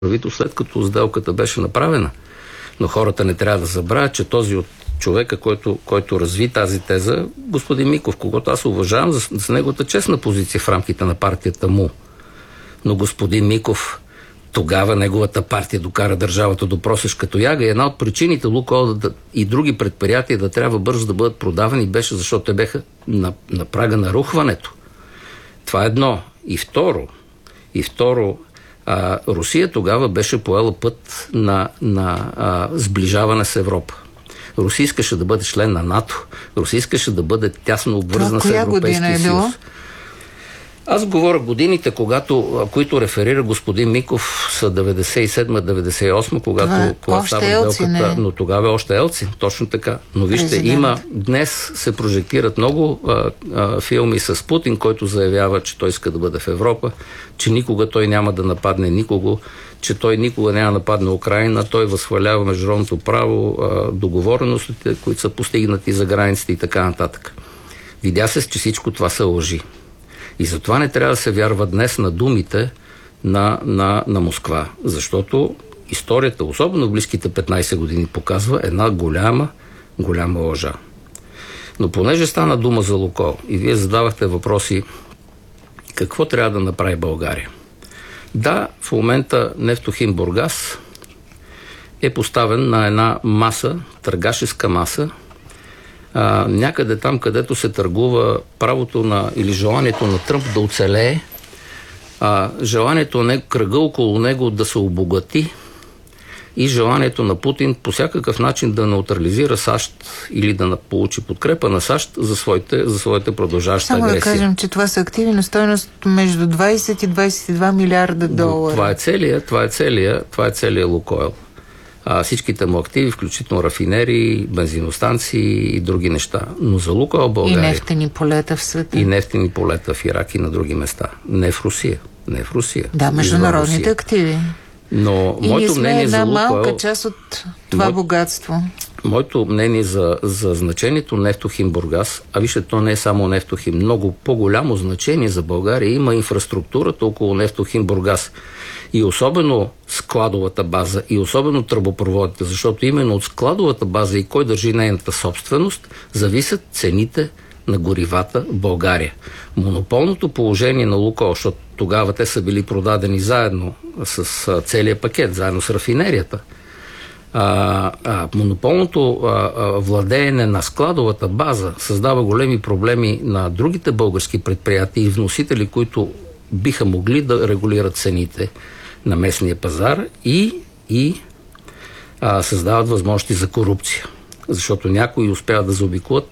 правителство, след като сделката беше направена. Но хората не трябва да забравят, че този от човека, който разви тази теза, господин Миков, когото аз уважавам за неговата честна позиция в рамките на партията му. Но господин Миков, тогава неговата партия докара държавата до просешка тояга и една от причините Лукойл и други предприятия да трябва бързо да бъдат продавани беше, защото те беха на прага на рухването. Това е едно. И второ, Русия тогава беше поела път на сближаване с Европа. Русия искаше да бъде член на НАТО. Русия искаше да бъде тясно обвързана с Европейския съюз. Аз говоря годините, които реферира господин Миков, са 97-98, когато става сделката, но тогава е още Елцин, точно така. Но вижте, днес се прожектират много филми с Путин, който заявява, че той иска да бъде в Европа, че никога той няма да нападне никого, че той никога няма да нападне Украйна, той възхвалява международното право, договореностите, които са постигнати за границите и така нататък. Видя се, че всичко това са лъжи. И затова не трябва да се вярва днес на думите на Москва, защото историята, особено в близките 15 години, показва една голяма лъжа. Но понеже стана дума за Лукойл и вие задавахте въпроси, какво трябва да направи България? Да, в момента Нефтохим Бургас е поставен на една маса, търгашеска маса, някъде там, където се търгува правото или желанието на Тръмп да оцелее, желанието на кръга около него да се обогати и желанието на Путин по всякакъв начин да неутрализира САЩ или да получи подкрепа на САЩ за своите продължаваща агресия. Само да кажем, че това са активи на стойност между 20 и 22 милиарда долара. Това е целия Лукойл. Всичките му активи, включително рафинери, бензиностанции и други неща. Но за Лукойл България... И нефтени полета в света. И нефтени полета в Ирак и на други места. Не в Русия. Да, международните активи. Но моето мнение за Лукойл... малка част от това богатство. Моето мнение за значението Нефтохим Бургас, вижте, то не е само Нефтохим, много по-голямо значение за България има инфраструктурата около Нефтохим Бургас. И особено складовата база, и особено тръбопроводите, защото именно от складовата база и кой държи нейната собственост, зависят цените на горивата в България. Монополното положение на Лукойл, защото тогава те са били продадени заедно с целия пакет, заедно с рафинерията. Монополното владеене на складовата база създава големи проблеми на другите български предприятия и вносители, които биха могли да регулират цените на местния пазар и създават възможности за корупция. Защото някои успяват да заобиколят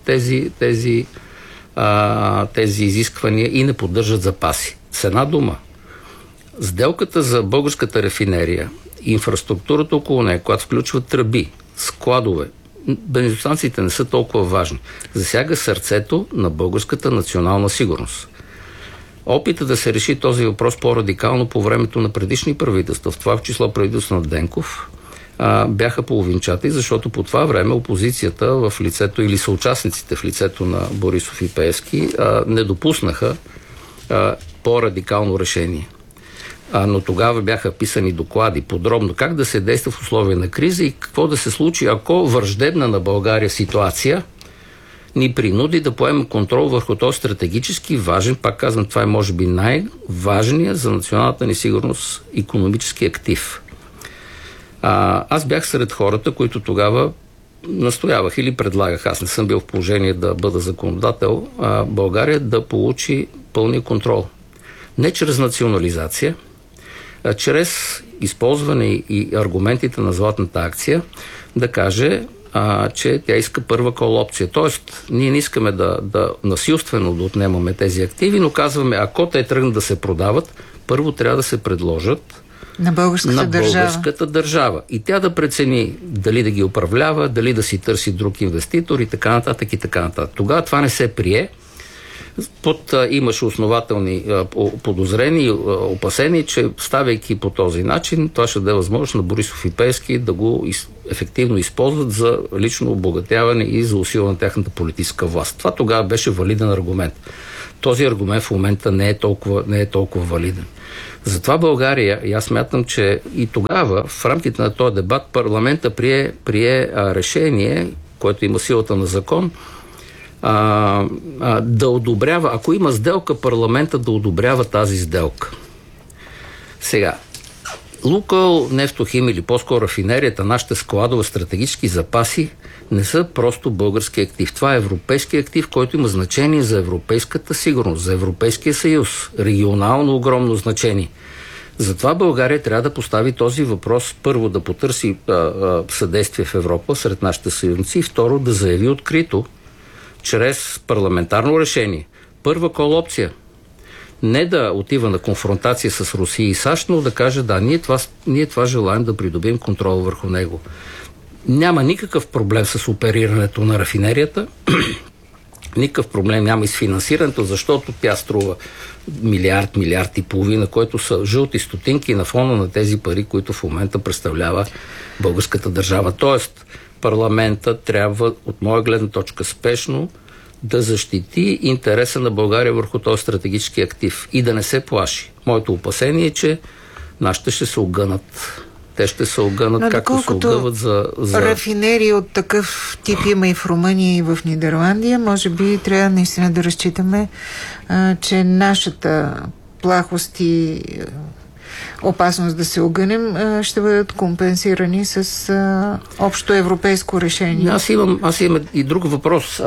тези изисквания и не поддържат запаси. С една дума, сделката за българската рафинерия, инфраструктурата около нея, която включва тръби, складове, бензиностанциите не са толкова важни. Засяга сърцето на българската национална сигурност. Опита да се реши този въпрос по-радикално по времето на предишни правителства, в това в число правителство на Денков, бяха половинчати, защото по това време опозицията в лицето или съучастниците в лицето на Борисов и Пеевски не допуснаха по-радикално решение. Но тогава бяха писани доклади подробно как да се действа в условия на криза и какво да се случи, ако враждебна на България ситуация ни принуди да поемем контрол върху този стратегически важен, пак казвам, това е може би най-важният за националната ни сигурност икономически актив. Аз бях сред хората, които тогава настоявах или предлагах, аз не съм бил в положение да бъда законодател, България да получи пълния контрол. Не чрез национализация, а чрез използване и аргументите на златната акция да каже, че тя иска първа кол опция. Тоест, ние не искаме да насилствено да отнемаме тези активи, но казваме, ако те тръгнат да се продават, първо трябва да се предложат на българската държава. И тя да прецени дали да ги управлява, дали да си търси друг инвеститор и така нататък и така нататък. Тогава това не се прие, Имаше основателни подозрения и опасения, че ставайки по този начин, това ще даде възможност на Борисов и Пеевски да го ефективно използват за лично обогатяване и за усилване на тяхната политическа власт. Това тогава беше валиден аргумент. Този аргумент в момента не е толкова валиден. Затова България, и аз смятам, че и тогава, в рамките на този дебат, парламента прие решение, което има силата на закон, да одобрява, ако има сделка, парламента да одобрява тази сделка. Сега, Лукойл, Нефтохим или по-скоро рафинерията, нашите складове, стратегически запаси не са просто български актив. Това е европейски актив, който има значение за европейската сигурност, за Европейския съюз. Регионално огромно значение. Затова България трябва да постави този въпрос, първо да потърси съдействие в Европа сред нашите съюзници и второ да заяви открито, чрез парламентарно решение. Първа кол-опция. Не да отива на конфронтация с Русия и САЩ, но да каже, да, ние това желаем да придобием контрол върху него. Няма никакъв проблем с оперирането на рафинерията, никакъв проблем няма и с финансирането, защото тя струва милиард и половина, който са жълти стотинки на фона на тези пари, които в момента представлява българската държава. Тоест, парламента трябва, от моя гледна точка, спешно да защити интереса на България върху този стратегически актив и да не се плаши. Моето опасение е, че нашите ще се огънат. Те ще се огънат, както се огъват за... Рафинерии от такъв тип има и в Румъния, и в Нидерландия. Може би трябва наистина да разчитаме, че нашата плахост и опасност да се огънем ще бъдат компенсирани с общо европейско решение. Аз имам и друг въпрос.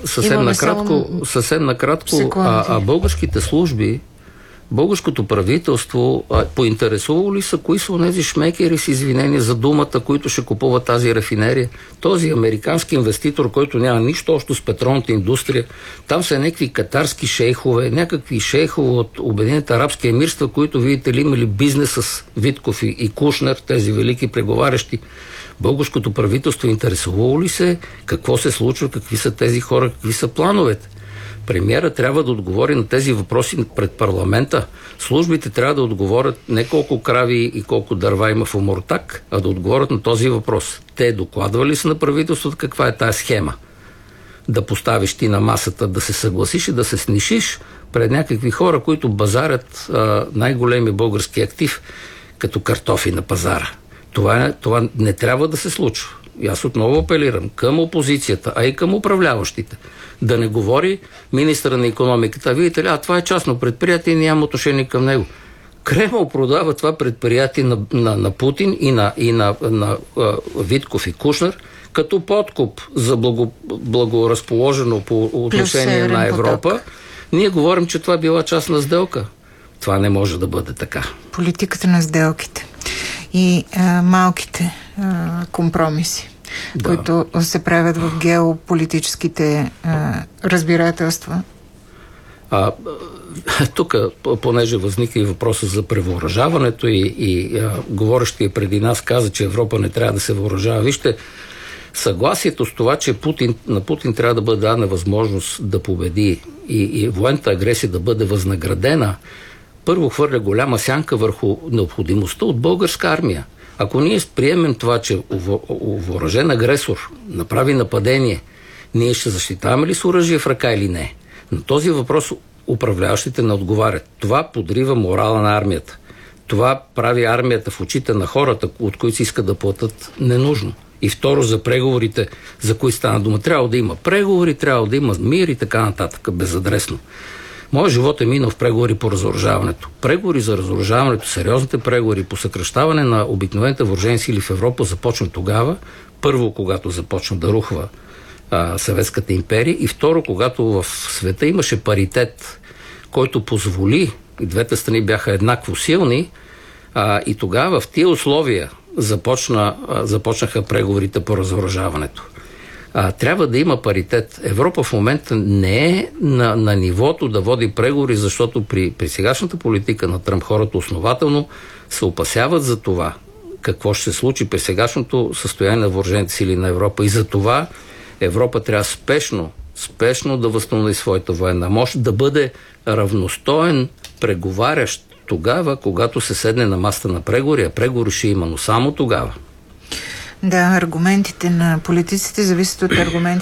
Съвсем накратко, българските служби, българското правителство поинтересувало ли са кои са онези шмекери с извинения за думата, които ще купуват тази рафинерия? Този американски инвеститор, който няма нищо общо с петролната индустрия, там са някакви катарски шейхове, някакви шейхове от Обединените арабски емирства, които, видите ли, имали бизнес с Витков и Кушнер, тези велики преговарящи. Българското правителство интересувало ли се какво се случва, какви са тези хора, какви са плановете? Премиера трябва да отговори на тези въпроси пред парламента. Службите трябва да отговорят не колко крави и колко дърва има в Омуртаг, а да отговорят на този въпрос. Те докладвали са на правителството каква е тая схема? Да поставиш ти на масата, да се съгласиш и да се снишиш пред някакви хора, които базарят най-големи български актив като картофи на пазара. Това не трябва да се случва. И аз отново апелирам към опозицията, а и към управляващите. Да не говори министъра на икономиката. Видите ли, това е частно предприятие и няма отношение към него. Кремъл продава това предприятие на Путин и на Витков и Кушнер като подкуп за благоразположено по отношение на Европа. Поток. Ние говорим, че това била частна сделка. Това не може да бъде така. Политиката на сделките и малките компромиси, да, които се правят в геополитическите разбирателства. Тук, понеже възникна и въпроса за превъоръжаването и говорещия преди нас каза, че Европа не трябва да се въоръжава. Вижте, съгласието с това, че на Путин трябва да бъде дадена възможност да победи и военната агресия да бъде възнаградена, първо хвърля голяма сянка върху необходимостта от българска армия. Ако ние приемем това, че въоръжен агресор направи нападение, ние ще защитаваме ли с оръжие в ръка или не? На този въпрос управляващите не отговарят. Това подрива морала на армията. Това прави армията в очите на хората, от които си искат да платят ненужно. И второ, за преговорите, за които стана дума. Трябва да има преговори, трябва да има мир и така нататък, безадресно. Моят живот е минал в преговори по разоръжаването. Преговори за разоръжаването, сериозните преговори по съкращаване на обикновените въоръжени сили в Европа започна тогава. Първо, когато започна да рухва Съветската империя и второ, когато в света имаше паритет, който позволи, и двете страни бяха еднакво силни, и тогава в тия условия започнаха преговорите по разоръжаването. Трябва да има паритет. Европа в момента не е на нивото да води преговори, защото при сегашната политика на Тръмп хората основателно се опасяват за това какво ще се случи при сегашното състояние на въоръжените сили на Европа. И за това Европа трябва спешно да възстанови своята военна мощ, да бъде равностоен преговарящ тогава, когато се седне на масата на преговори, а преговори ще има, но само тогава. Да, аргументите на политиците зависят от аргументите